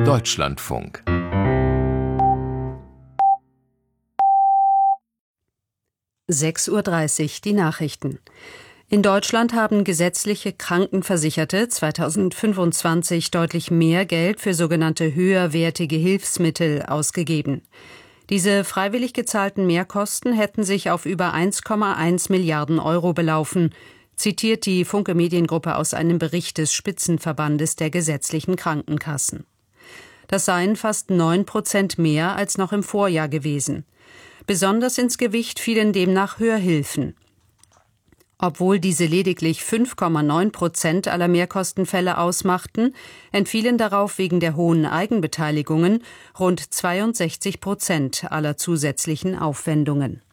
Deutschlandfunk. (6:30 Uhr) die Nachrichten. In Deutschland haben gesetzliche Krankenversicherte 2025 deutlich mehr Geld für sogenannte höherwertige Hilfsmittel ausgegeben. Diese freiwillig gezahlten Mehrkosten hätten sich auf über 1,1 Milliarden Euro belaufen, zitiert die Funke Mediengruppe aus einem Bericht des Spitzenverbandes der gesetzlichen Krankenkassen. Das seien fast 9% mehr als noch im Vorjahr gewesen. Besonders ins Gewicht fielen demnach Hörhilfen. Obwohl diese lediglich 5,9% aller Mehrkostenfälle ausmachten, entfielen darauf wegen der hohen Eigenbeteiligungen rund 62% aller zusätzlichen Aufwendungen.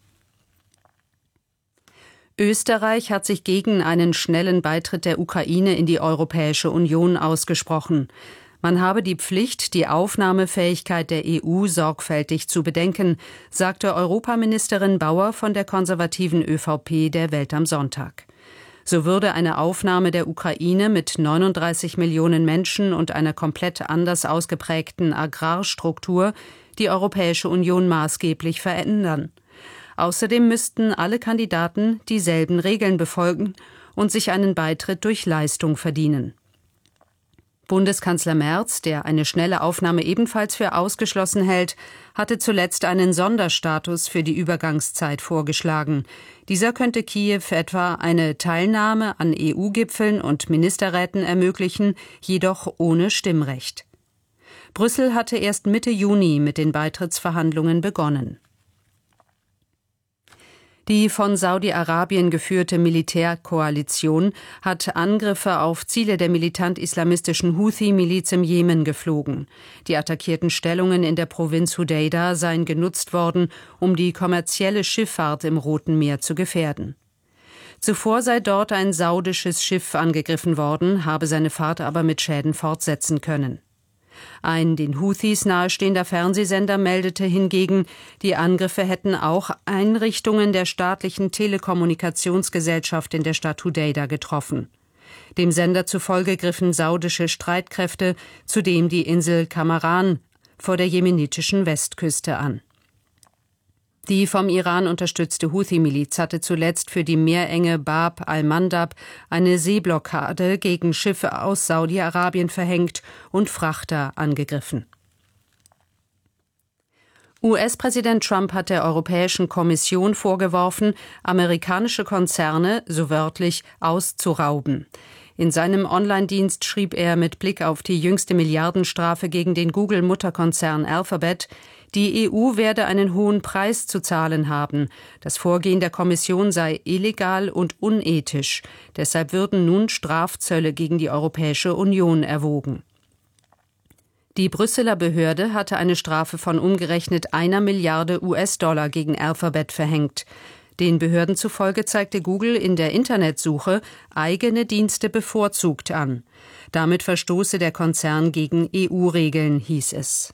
Österreich hat sich gegen einen schnellen Beitritt der Ukraine in die Europäische Union ausgesprochen. Man habe die Pflicht, die Aufnahmefähigkeit der EU sorgfältig zu bedenken, sagte Europaministerin Bauer von der konservativen ÖVP der Welt am Sonntag. So würde eine Aufnahme der Ukraine mit 39 Millionen Menschen und einer komplett anders ausgeprägten Agrarstruktur die Europäische Union maßgeblich verändern. Außerdem müssten alle Kandidaten dieselben Regeln befolgen und sich einen Beitritt durch Leistung verdienen. Bundeskanzler Merz, der eine schnelle Aufnahme ebenfalls für ausgeschlossen hält, hatte zuletzt einen Sonderstatus für die Übergangszeit vorgeschlagen. Dieser könnte Kiew etwa eine Teilnahme an EU-Gipfeln und Ministerräten ermöglichen, jedoch ohne Stimmrecht. Brüssel hatte erst Mitte Juni mit den Beitrittsverhandlungen begonnen. Die von Saudi-Arabien geführte Militärkoalition hat Angriffe auf Ziele der militant-islamistischen Houthi-Miliz im Jemen geflogen. Die attackierten Stellungen in der Provinz Hudeida seien genutzt worden, um die kommerzielle Schifffahrt im Roten Meer zu gefährden. Zuvor sei dort ein saudisches Schiff angegriffen worden, habe seine Fahrt aber mit Schäden fortsetzen können. Ein den Houthis nahestehender Fernsehsender meldete hingegen, die Angriffe hätten auch Einrichtungen der staatlichen Telekommunikationsgesellschaft in der Stadt Hudeida getroffen. Dem Sender zufolge griffen saudische Streitkräfte zudem die Insel Kamaran vor der jemenitischen Westküste an. Die vom Iran unterstützte Houthi-Miliz hatte zuletzt für die Meerenge Bab al-Mandab eine Seeblockade gegen Schiffe aus Saudi-Arabien verhängt und Frachter angegriffen. US-Präsident Trump hat der Europäischen Kommission vorgeworfen, amerikanische Konzerne, so wörtlich, auszurauben. In seinem Online-Dienst schrieb er mit Blick auf die jüngste Milliardenstrafe gegen den Google-Mutterkonzern Alphabet, die EU werde einen hohen Preis zu zahlen haben. Das Vorgehen der Kommission sei illegal und unethisch. Deshalb würden nun Strafzölle gegen die Europäische Union erwogen. Die Brüsseler Behörde hatte eine Strafe von umgerechnet 1 Milliarde US-Dollar gegen Alphabet verhängt. Den Behörden zufolge zeigte Google in der Internetsuche eigene Dienste bevorzugt an. Damit verstoße der Konzern gegen EU-Regeln, hieß es.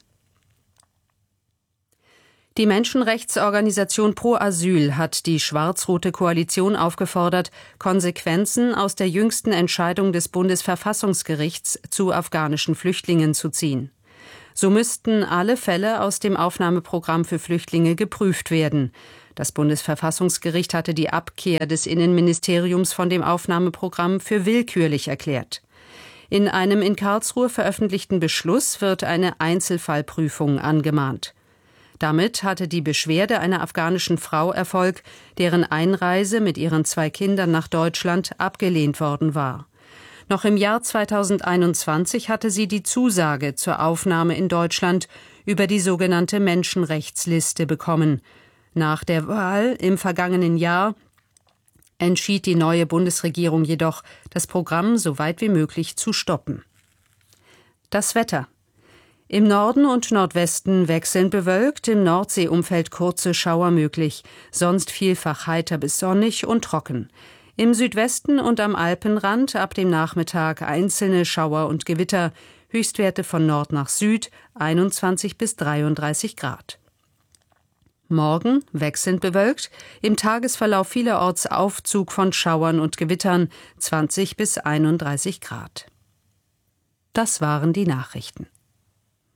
Die Menschenrechtsorganisation Pro Asyl hat die schwarz-rote Koalition aufgefordert, Konsequenzen aus der jüngsten Entscheidung des Bundesverfassungsgerichts zu afghanischen Flüchtlingen zu ziehen. So müssten alle Fälle aus dem Aufnahmeprogramm für Flüchtlinge geprüft werden. Das Bundesverfassungsgericht hatte die Abkehr des Innenministeriums von dem Aufnahmeprogramm für willkürlich erklärt. In einem in Karlsruhe veröffentlichten Beschluss wird eine Einzelfallprüfung angemahnt. Damit hatte die Beschwerde einer afghanischen Frau Erfolg, deren Einreise mit ihren 2 Kindern nach Deutschland abgelehnt worden war. Noch im Jahr 2021 hatte sie die Zusage zur Aufnahme in Deutschland über die sogenannte Menschenrechtsliste bekommen. Nach der Wahl im vergangenen Jahr entschied die neue Bundesregierung jedoch, das Programm so weit wie möglich zu stoppen. Das Wetter. Im Norden und Nordwesten wechselnd bewölkt, im Nordseeumfeld kurze Schauer möglich, sonst vielfach heiter bis sonnig und trocken. Im Südwesten und am Alpenrand ab dem Nachmittag einzelne Schauer und Gewitter, Höchstwerte von Nord nach Süd 21 bis 33 Grad. Morgen wechselnd bewölkt, im Tagesverlauf vielerorts Aufzug von Schauern und Gewittern 20 bis 31 Grad. Das waren die Nachrichten.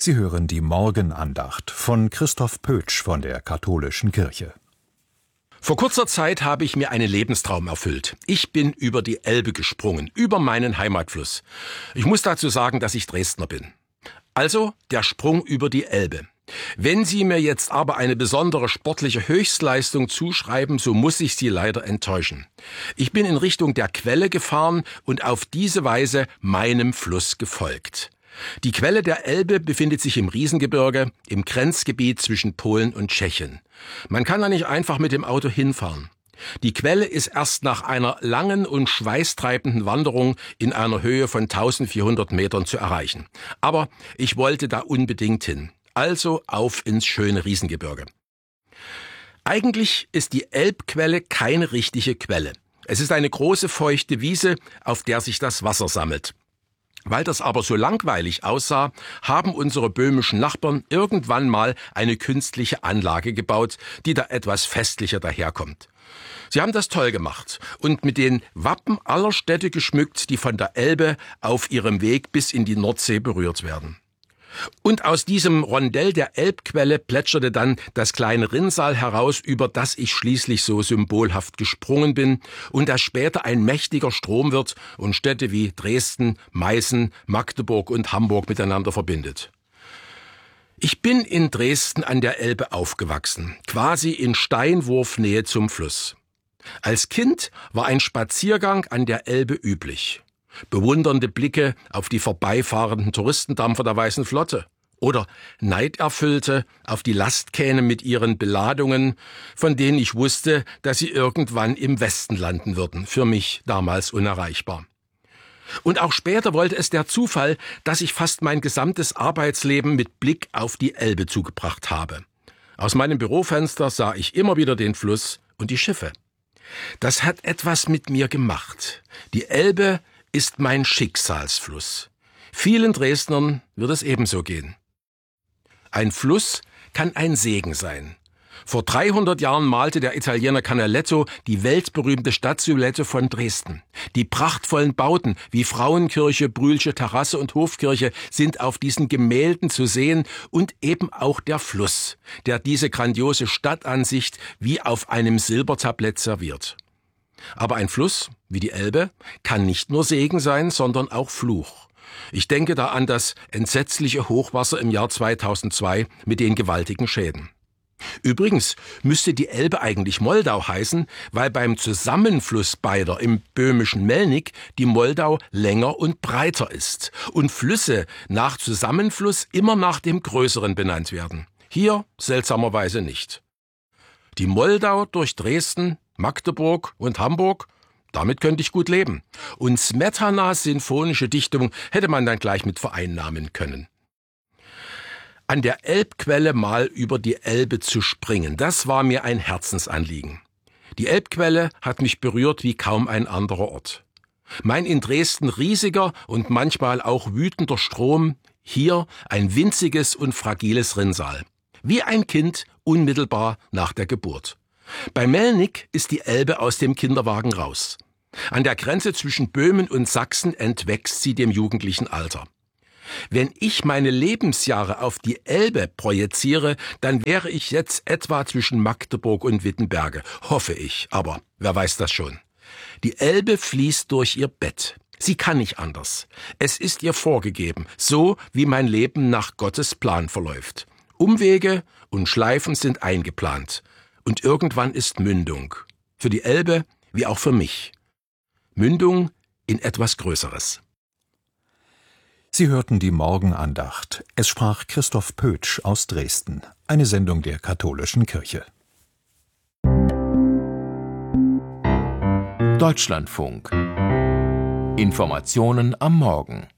Sie hören die Morgenandacht von Christoph Pötsch von der Katholischen Kirche. Vor kurzer Zeit habe ich mir einen Lebenstraum erfüllt. Ich bin über die Elbe gesprungen, über meinen Heimatfluss. Ich muss dazu sagen, dass ich Dresdner bin. Also der Sprung über die Elbe. Wenn Sie mir jetzt aber eine besondere sportliche Höchstleistung zuschreiben, so muss ich Sie leider enttäuschen. Ich bin in Richtung der Quelle gefahren und auf diese Weise meinem Fluss gefolgt. Die Quelle der Elbe befindet sich im Riesengebirge, im Grenzgebiet zwischen Polen und Tschechien. Man kann da nicht einfach mit dem Auto hinfahren. Die Quelle ist erst nach einer langen und schweißtreibenden Wanderung in einer Höhe von 1400 Metern zu erreichen. Aber ich wollte da unbedingt hin. Also auf ins schöne Riesengebirge. Eigentlich ist die Elbquelle keine richtige Quelle. Es ist eine große feuchte Wiese, auf der sich das Wasser sammelt. Weil das aber so langweilig aussah, haben unsere böhmischen Nachbarn irgendwann mal eine künstliche Anlage gebaut, die da etwas festlicher daherkommt. Sie haben das toll gemacht und mit den Wappen aller Städte geschmückt, die von der Elbe auf ihrem Weg bis in die Nordsee berührt werden. Und aus diesem Rondell der Elbquelle plätscherte dann das kleine Rinnsal heraus, über das ich schließlich so symbolhaft gesprungen bin und das später ein mächtiger Strom wird und Städte wie Dresden, Meißen, Magdeburg und Hamburg miteinander verbindet. Ich bin in Dresden an der Elbe aufgewachsen, quasi in Steinwurfnähe zum Fluss. Als Kind war ein Spaziergang an der Elbe üblich. Bewundernde Blicke auf die vorbeifahrenden Touristendampfer der Weißen Flotte oder Neiderfüllte auf die Lastkähne mit ihren Beladungen, von denen ich wusste, dass sie irgendwann im Westen landen würden, für mich damals unerreichbar. Und auch später wollte es der Zufall, dass ich fast mein gesamtes Arbeitsleben mit Blick auf die Elbe zugebracht habe. Aus meinem Bürofenster sah ich immer wieder den Fluss und die Schiffe. Das hat etwas mit mir gemacht. Die Elbe ist mein Schicksalsfluss. Vielen Dresdnern wird es ebenso gehen. Ein Fluss kann ein Segen sein. Vor 300 Jahren malte der Italiener Canaletto die weltberühmte Stadtsilhouette von Dresden. Die prachtvollen Bauten wie Frauenkirche, Brühlsche Terrasse und Hofkirche sind auf diesen Gemälden zu sehen und eben auch der Fluss, der diese grandiose Stadtansicht wie auf einem Silbertablett serviert. Aber ein Fluss, wie die Elbe, kann nicht nur Segen sein, sondern auch Fluch. Ich denke da an das entsetzliche Hochwasser im Jahr 2002 mit den gewaltigen Schäden. Übrigens müsste die Elbe eigentlich Moldau heißen, weil beim Zusammenfluss beider im böhmischen Melnik die Moldau länger und breiter ist und Flüsse nach Zusammenfluss immer nach dem Größeren benannt werden. Hier seltsamerweise nicht. Die Moldau durch Dresden, Magdeburg und Hamburg, damit könnte ich gut leben. Und Smetanas sinfonische Dichtung hätte man dann gleich mit vereinnahmen können. An der Elbquelle mal über die Elbe zu springen, das war mir ein Herzensanliegen. Die Elbquelle hat mich berührt wie kaum ein anderer Ort. Mein in Dresden riesiger und manchmal auch wütender Strom, hier ein winziges und fragiles Rinnsal. Wie ein Kind unmittelbar nach der Geburt. Bei Melnik ist die Elbe aus dem Kinderwagen raus. An der Grenze zwischen Böhmen und Sachsen entwächst sie dem jugendlichen Alter. Wenn ich meine Lebensjahre auf die Elbe projiziere, dann wäre ich jetzt etwa zwischen Magdeburg und Wittenberge, hoffe ich, aber wer weiß das schon. Die Elbe fließt durch ihr Bett. Sie kann nicht anders. Es ist ihr vorgegeben, so wie mein Leben nach Gottes Plan verläuft. Umwege und Schleifen sind eingeplant. Und irgendwann ist Mündung. Für die Elbe wie auch für mich. Mündung in etwas Größeres. Sie hörten die Morgenandacht. Es sprach Christoph Pötsch aus Dresden. Eine Sendung der Katholischen Kirche. Deutschlandfunk. Informationen am Morgen.